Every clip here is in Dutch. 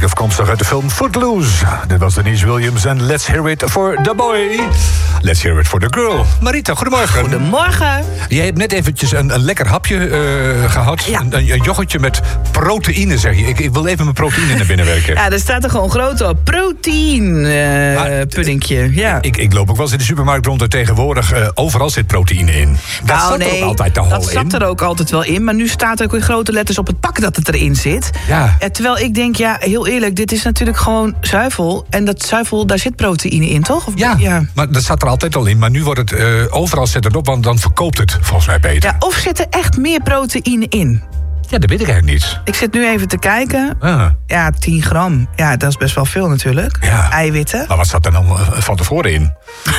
Afkomstig uit de film Footloose. Dit was Denise Williams en Let's Hear It for the Boy. Let's Hear It for the Girl. Marita, goedemorgen. Goedemorgen. Jij hebt net eventjes een lekker hapje gehad. Ja. Een yoghurtje met proteïne, zeg je. Ik wil even mijn proteïne naar binnen werken. Ja, er staat er gewoon groot op. Puddingje. Ja. Ik loop ook wel eens in de supermarkt rond en tegenwoordig overal zit proteïne in. Dat zat er ook altijd al in. Dat zat er ook altijd wel in. Maar nu staat er ook in grote letters op het pak dat het erin zit. Ja. Terwijl ik denk, ja, heel eerlijk, dit is natuurlijk gewoon zuivel. En dat zuivel, daar zit proteïne in, toch? Ja, maar dat zat er altijd al in. Maar nu wordt het overal zet het op, want dan verkoopt het volgens mij beter. Ja, of zit er echt meer proteïne in? Ja, dat weet ik eigenlijk niet. Ik zit nu even te kijken. Ah. Ja, 10 gram. Ja, dat is best wel veel natuurlijk. Ja. Eiwitten. Maar wat zat er dan van tevoren in?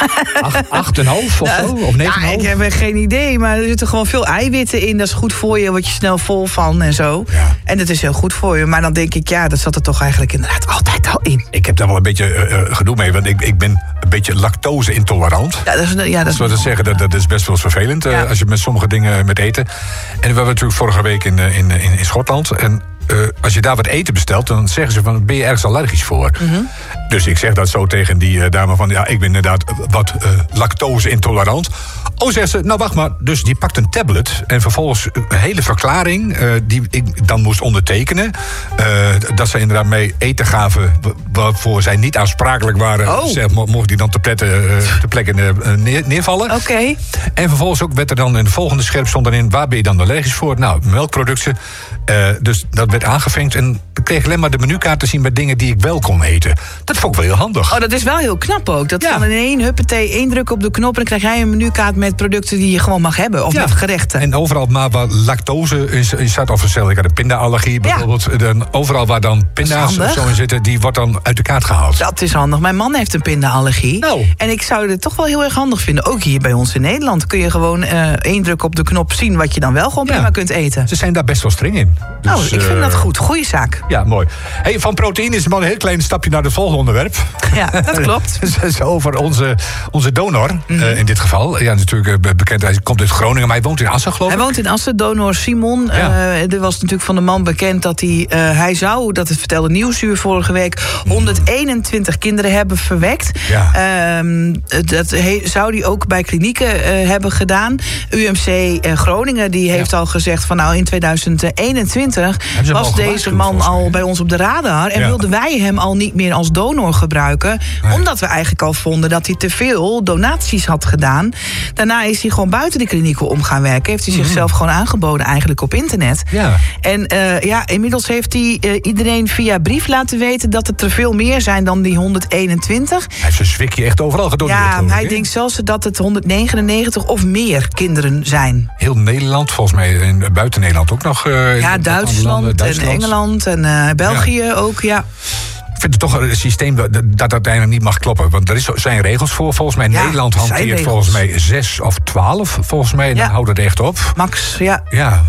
8,5 of zo? Of 9,5? Ja, ik heb geen idee, maar er zitten gewoon veel eiwitten in. Dat is goed voor je, word je snel vol van en zo. Ja. En dat is heel goed voor je. Maar dan denk ik, ja, dat zat er toch eigenlijk inderdaad altijd al in. Ik heb daar wel een beetje gedoe mee, want ik ben een beetje lactose-intolerant. Ja, dat is zeggen, dat is best wel eens vervelend als je met sommige dingen met eten. En we hebben natuurlijk vorige week in Schotland. En als je daar wat eten bestelt, dan zeggen ze van, ben je ergens allergisch voor? Mm-hmm. Dus ik zeg dat zo tegen die dame van, ja, ik ben inderdaad wat lactose-intolerant. Oh, zegt ze, nou wacht maar. Dus die pakt een tablet en vervolgens een hele verklaring die ik dan moest ondertekenen. Dat ze inderdaad mee eten gaven waarvoor zij niet aansprakelijk waren. Oh. Zeg, mocht die dan ter plekke neervallen. Oké. En vervolgens ook werd er dan in de volgende scherp stond erin, waar ben je dan allergisch voor? Nou, melkproducten. Dus dat werd aangevinkt en ik kreeg alleen maar de menukaart te zien met dingen die ik wel kon eten. Dat vond ik wel heel handig. Oh, dat is wel heel knap ook. Dat van in één druk op de knop en dan krijg jij een menukaart met producten die je gewoon mag hebben. Of met gerechten. En overal maar waar lactose in staat, of stel ik had een pindaallergie bijvoorbeeld. Dan, overal waar dan pinda's of zo in zitten, die wordt dan uit de kaart gehaald. Dat is handig. Mijn man heeft een pindaallergie. Nou. En ik zou het toch wel heel erg handig vinden. Ook hier bij ons in Nederland kun je gewoon één druk op de knop zien wat je dan wel gewoon prima kunt eten. Ze zijn daar best wel streng in. Dus, ik vind dat goed. Goeie zaak. Ja, mooi. Hey, van proteïne is maar een heel klein stapje naar het volgende onderwerp. Ja, dat klopt. Over onze donor, in dit geval. Ja, natuurlijk bekend. Hij komt uit Groningen, maar hij woont in Assen, geloof ik. Hij woont in Assen, donor Simon. Ja. Er was natuurlijk van de man bekend dat hij zou, dat het vertelde Nieuwsuur vorige week, 121 kinderen hebben verwekt. Ja. Dat zou hij ook bij klinieken hebben gedaan. UMC Groningen die heeft al gezegd van nou in 2021 was deze man al bij ons op de radar. En wilden wij hem al niet meer als donor gebruiken. Nee. Omdat we eigenlijk al vonden dat hij te veel donaties had gedaan. Daarna is hij gewoon buiten de klinieken om gaan werken. Heeft hij zichzelf gewoon aangeboden eigenlijk op internet. Ja. En inmiddels heeft hij iedereen via brief laten weten dat het er veel meer zijn dan die 121. Hij heeft zijn zwikje echt overal gedoneerd. Ja, hij denkt zelfs dat het 199 of meer kinderen zijn. Heel Nederland, volgens mij, en buiten Nederland ook nog. Duitsland en Engeland en België ook, ja. Ik vind het toch een systeem dat uiteindelijk niet mag kloppen. Want er zijn regels voor. Volgens mij Nederland hanteert volgens mij 6 of 12. Volgens mij, en dan houdt het echt op. Max, ja.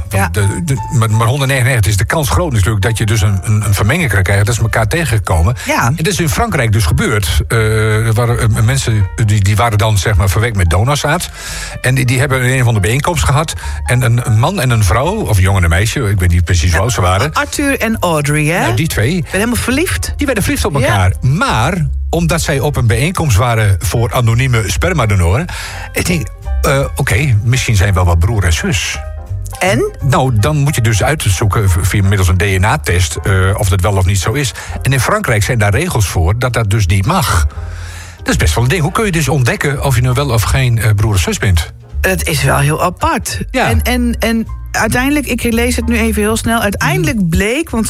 Maar 199 is de kans groot natuurlijk dat je dus een vermenging kan krijgen. Dat is elkaar tegengekomen. Ja. En dat is in Frankrijk dus gebeurd. Er waren mensen die waren dan zeg maar verwekt met donorzaad. En die hebben een van de bijeenkomst gehad. En een man en een vrouw, of een jongen en een meisje, ik weet niet precies hoe oud ze waren. Arthur en Audrey, hè? Nou, die twee. Ben helemaal verliefd? Die werden verliefd op elkaar. Ja. Maar omdat zij op een bijeenkomst waren voor anonieme spermadonoren, ik denk, oké, misschien zijn wel wat broer en zus. En? Nou, dan moet je dus uitzoeken via middels een DNA-test of dat wel of niet zo is. En in Frankrijk zijn daar regels voor dat dat dus niet mag. Dat is best wel een ding. Hoe kun je dus ontdekken of je nou wel of geen broer of zus bent? Het is wel heel apart. Ja. En uiteindelijk, ik lees het nu even heel snel. Uiteindelijk bleek, want